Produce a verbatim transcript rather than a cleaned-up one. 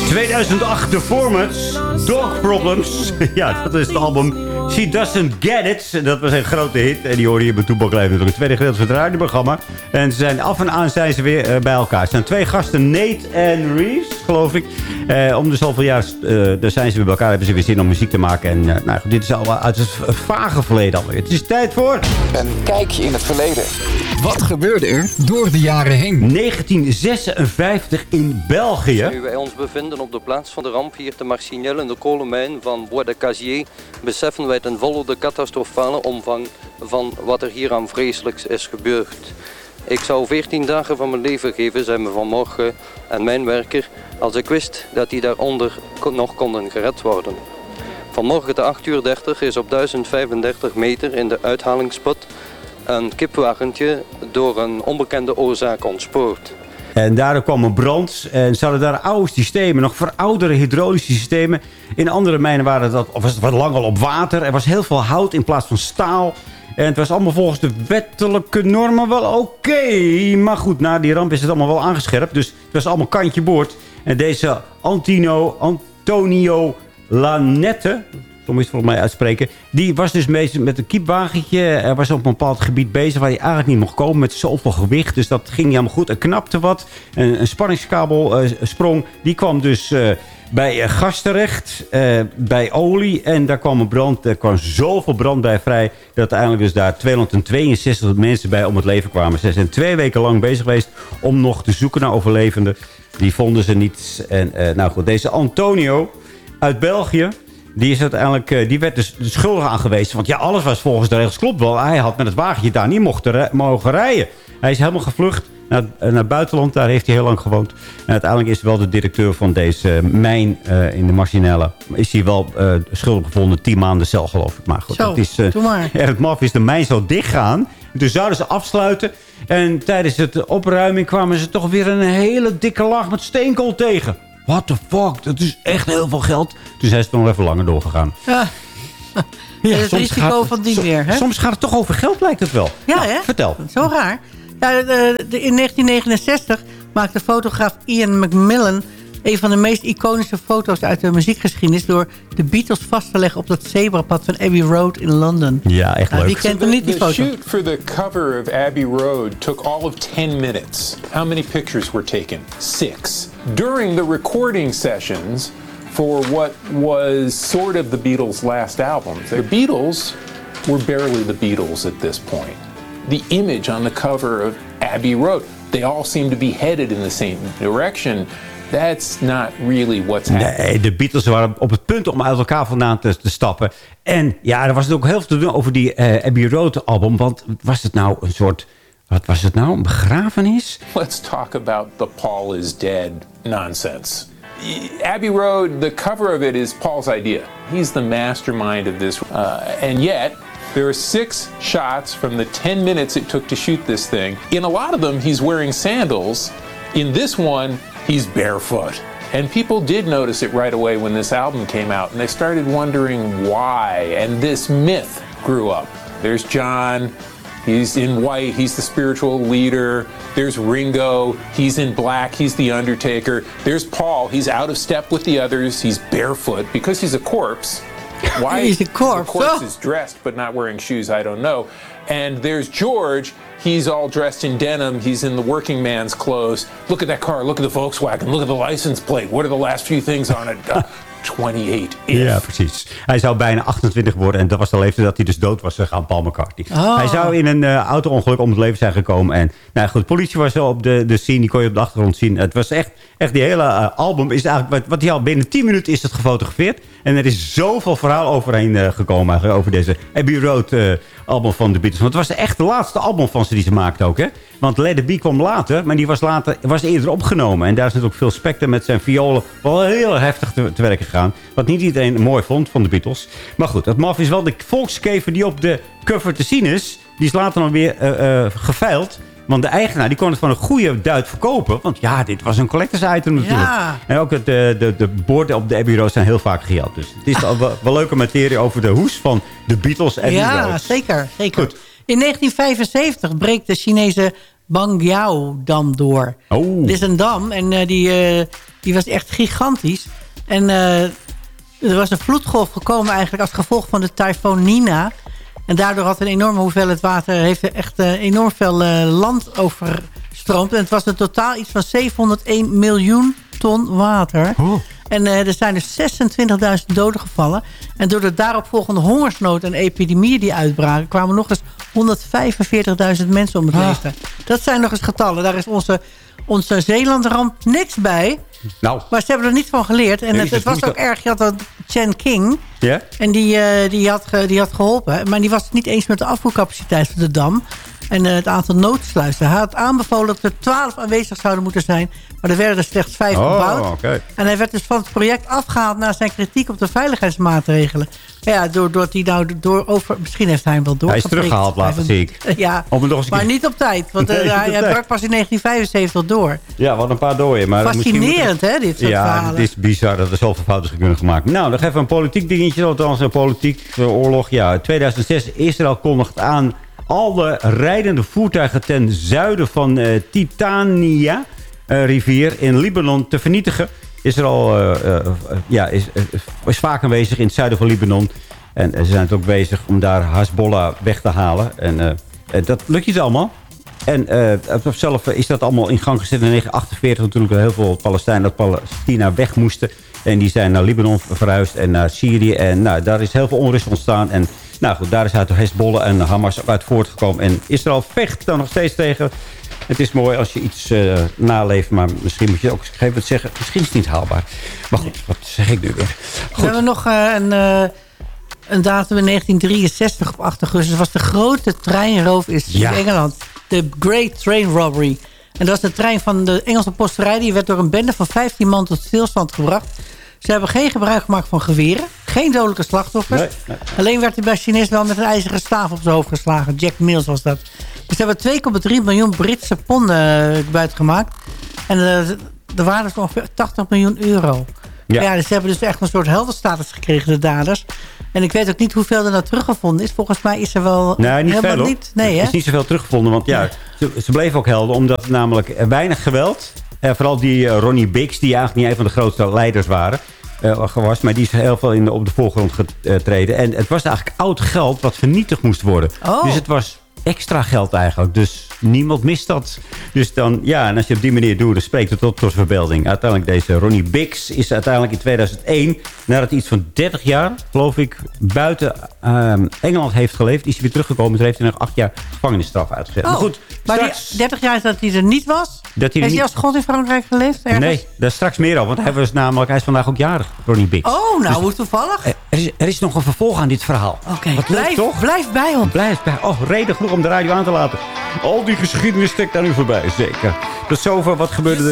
tweeduizend acht, The Formats, Dog Problems. Ja, dat is het album She Doesn't Get It. Dat was een grote hit. En die hoorde je bij Toepak Leef natuurlijk. Het tweede gedeelte van het radioprogramma. En ze zijn af en aan zijn ze weer uh, bij elkaar. Het zijn twee gasten, Nate en Reese, geloof ik. Uh, om de zoveel jaar uh, daar zijn ze weer bij elkaar. Hebben ze weer zin om muziek te maken. En uh, nou, dit is al uit het vage verleden alweer. Het is tijd voor een kijkje in het verleden. Wat gebeurde er door de jaren heen? negentien zesenvijftig in België. Nu wij ons bevinden op de plaats van de ramp hier te Marcinelle in de kolenmijn van Bois de Casier, beseffen wij ten volle de catastrofale omvang van wat er hier aan vreselijks is gebeurd. Ik zou veertien dagen van mijn leven geven, zei me vanmorgen en mijn werker, als ik wist dat die daaronder nog konden gered worden. Vanmorgen te acht uur dertig is op duizend vijfendertig meter in de uithalingsput een kipwagentje door een onbekende oorzaak ontspoord. En daardoor kwam een brand. En ze hadden daar oude systemen, nog verouderde hydraulische systemen. In andere mijnen waren dat, of was het wat lang al op water. Er was heel veel hout in plaats van staal. En het was allemaal volgens de wettelijke normen wel oké. Okay. Maar goed, na die ramp is het allemaal wel aangescherpt. Dus het was allemaal kantje boord. En deze Antino, Antonio Lanette, zo moet je het volgens mij uitspreken, die was dus bezig met een kiepwagentje. Er was op een bepaald gebied bezig waar hij eigenlijk niet mocht komen met zoveel gewicht. Dus dat ging niet helemaal goed. Er knapte wat. Een, een spanningskabel uh, sprong. Die kwam dus uh, bij uh, gas terecht, uh, bij olie. En daar kwam een brand. Er kwam zoveel brand bij vrij dat uiteindelijk dus daar tweehonderdtweeënzestig mensen bij om het leven kwamen. Ze zijn twee weken lang bezig geweest om nog te zoeken naar overlevenden. Die vonden ze niet. En uh, nou goed, deze Antonio uit België, die is uiteindelijk, die werd dus de schuldige aangewezen. Want ja, alles was volgens de regels klopt wel. Hij had met het wagentje daar niet mochten, mogen rijden. Hij is helemaal gevlucht naar, naar het buitenland. Daar heeft hij heel lang gewoond. En uiteindelijk is wel de directeur van deze mijn uh, in de Marcinelle, is hij wel uh, schuldig gevonden. Tien maanden cel, geloof ik. Maar goed, Zo, het is uh, doe maar. erg maf is de mijn zou dichtgaan. Dus zouden ze afsluiten. En tijdens het opruiming kwamen ze toch weer een hele dikke laag met steenkool tegen. What the fuck? Dat is echt heel veel geld. Dus hij is nog even langer doorgegaan. Ja. Ja, het risico gaat, van die soms, weer, hè? Soms gaat het toch over geld, lijkt het wel. Ja, nou, hè? Vertel. Zo raar. Ja, de, de, in negentien negenenzestig maakte fotograaf Ian McMillan een van de meest iconische foto's uit de muziekgeschiedenis door de Beatles vast te leggen op dat zebrapad van Abbey Road in Londen. Ja, echt nou, leuk. Wie kent hem niet, die the foto? shoot for the cover of Abbey Road took all of ten minutes. How many pictures were taken? Six. During the recording sessions for what was sort of the Beatles' last album, the Beatles were barely the Beatles at this point. The image on the cover of Abbey Road, they all seem to be headed in the same direction. That's not really what's happening. Nee, de Beatles waren op het punt om uit elkaar vandaan te, te stappen. En ja, er was ook heel veel te doen over die uh, Abbey Road album. Want was het nou een soort, wat was het nou, een begrafenis? Let's talk about the Paul is dead nonsense. Abbey Road, the cover of it is Paul's idea. He's the mastermind of this. Uh, and yet, there are six shots from the ten minutes it took to shoot this thing. In a lot of them, he's wearing sandals. In this one, he's barefoot. And people did notice it right away when this album came out. And they started wondering why. And this myth grew up. There's John. He's in white. He's the spiritual leader. There's Ringo. He's in black. He's the Undertaker. There's Paul. He's out of step with the others. He's barefoot because he's a corpse. Why he's a corpse, the corpse oh. is dressed but not wearing shoes, I don't know. And there's George. He's all dressed in denim. He's in the working man's clothes. Look at that car. Look at the Volkswagen. Look at the license plate. What are the last few things on it? Uh, twenty-eight. Ja, precies. Hij zou bijna achtentwintig worden. En dat was de leeftijd dat hij dus dood was gegaan, Paul McCartney. Oh. Hij zou in een uh, auto-ongeluk om het leven zijn gekomen. En nou goed, de politie was wel op de, de scene. Die kon je op de achtergrond zien. Het was echt, echt die hele uh, album is eigenlijk, wat, wat hij al binnen tien minuten is het gefotografeerd. En er is zoveel verhaal overheen uh, gekomen eigenlijk, over deze Abbey Road uh, album van de Beatles. Want het was echt de laatste album van ze die ze maakten ook, hè. Want Let It Be kwam later, maar die was, later, was eerder opgenomen. En daar is natuurlijk Phil Spector met zijn violen wel heel heftig te, te werk gegaan. Wat niet iedereen mooi vond van de Beatles. Maar goed, het maf is wel de volkskever die op de cover te zien is. Die is later dan weer uh, uh, geveild. Want de eigenaar die kon het van een goede duit verkopen. Want ja, dit was een collectors item natuurlijk. Ja. En ook de, de, de borden op de Abbey Road zijn heel vaak gejat. Dus het is wel, wel leuke materie over de hoes van de Beatles Abbey ja, Road. zeker. zeker. Goed. In negentien vijfenzeventig breekt de Chinese Bangyao-dam door. Oh. Dit is een dam en uh, die, uh, die was echt gigantisch. En uh, er was een vloedgolf gekomen eigenlijk als gevolg van de tyfoon Nina. En daardoor had een enorme hoeveelheid water... heeft er echt uh, enorm veel uh, land overstroomd. En het was in totaal iets van zevenhonderdéén miljoen ton water. Oh. En uh, er zijn dus zesentwintigduizend doden gevallen. En door de daaropvolgende hongersnood en epidemieën die uitbraken... kwamen nog eens honderdvijfenveertigduizend mensen om het leven. Ah. Dat zijn nog eens getallen. Daar is onze, onze Zeelandramp niks bij. Nou. Maar ze hebben er niet van geleerd. En nee, het, het was ook erg. Je had dat Chen King. Ja? En die, uh, die, had, die had geholpen. Maar die was het niet eens met de afvoercapaciteit van de dam. En uh, het aantal noodsluizen. Hij had aanbevolen dat er twaalf aanwezig zouden moeten zijn. Maar er werden er slechts vijf oh, gebouwd. Okay. En hij werd dus van het project afgehaald... na zijn kritiek op de veiligheidsmaatregelen. Ja, doordat hij nou door over... Misschien heeft hij hem wel door. Hij is teruggehaald, later zie ik. Ja, maar keer... niet op tijd. Want nee, uh, hij, hij brak pas in negentien vijfenzeventig door. Ja, wat een paar dooien. Maar fascinerend, moeten... hè, dit soort ja, verhalen. Het is bizar dat er zoveel fouten kunnen gemaakt. Nou, nog even een politiek dingetje. Althans, een politiek uh, oorlog. Ja, in tweeduizend zes, Israël kondigt aan... alle rijdende voertuigen ten zuiden van uh, Titania... Uh, rivier in Libanon te vernietigen. Israël uh, uh, ja, is, uh, is vaak aanwezig in het zuiden van Libanon. En uh, ze zijn ook bezig om daar Hezbollah weg te halen. En uh, uh, dat lukt niet allemaal. En uh, zelf is dat allemaal in gang gezet in negentien achtenveertig... toen natuurlijk heel veel Palestijnen uit Palestina weg moesten. En die zijn naar Libanon verhuisd en naar Syrië. En nou, daar is heel veel onrust ontstaan. En nou goed, daar is uit Hezbollah en Hamas uit voortgekomen. En Israël vecht dan nog steeds tegen... Het is mooi als je iets uh, naleeft, maar misschien moet je ook op een gegeven moment zeggen... misschien is het niet haalbaar. Maar goed, wat zeg ik nu weer? Goed. We hebben nog uh, een, uh, een datum in negentien drieënzestig op acht augustus. Dat was de grote treinroof in ja. Engeland. De Great Train Robbery. En dat is de trein van de Engelse posterij. Die werd door een bende van vijftien man tot stilstand gebracht. Ze hebben geen gebruik gemaakt van geweren. Geen dodelijke slachtoffers. Nee, nee. Alleen werd de machinist wel met een ijzeren staaf op zijn hoofd geslagen. Jack Mills was dat. Dus ze hebben twee komma drie miljoen Britse ponden uh, buitgemaakt. En uh, de waarde is ongeveer tachtig miljoen euro. Ja. Ja, dus ze hebben dus echt een soort heldenstatus gekregen, de daders. En ik weet ook niet hoeveel er nou teruggevonden is. Volgens mij is er wel... Nee, niet veel, niet. Nee, er is hè? niet zoveel teruggevonden. Want ja, ze, ze bleven ook helden. Omdat namelijk weinig geweld... Uh, vooral die uh, Ronnie Biggs, die eigenlijk niet een van de grootste leiders waren... Uh, was, maar die is heel veel in de, op de voorgrond getreden. En het was eigenlijk oud geld wat vernietigd moest worden. Oh. Dus het was extra geld eigenlijk. Dus niemand mist dat. Dus dan, ja, en als je op die manier doet, dan spreekt het op tot verbeelding. Uiteindelijk deze Ronnie Biggs is uiteindelijk in tweeduizend één... nadat hij iets van dertig jaar, geloof ik, buiten uh, Engeland heeft geleefd... is hij weer teruggekomen. Toen heeft hij nog acht jaar gevangenisstraf uitgezet. Oh, maar goed, maar straks... die dertig jaar dat hij er niet was? Dat hij heeft niet... hij als god in Frankrijk geleefd? Ergens? Nee, daar straks meer over. Want hij, was namelijk, hij is vandaag ook jarig, Ronnie Biggs. Oh, nou, dus, hoe toevallig. Er is, er is nog een vervolg aan dit verhaal. Oké, okay, blijf, toch? blijf bij ons. Blijf bij. Oh, reden genoeg om de radio aan te laten. Al die geschiedenis steekt daar nu voorbij, zeker. Tot zover, wat gebeurde er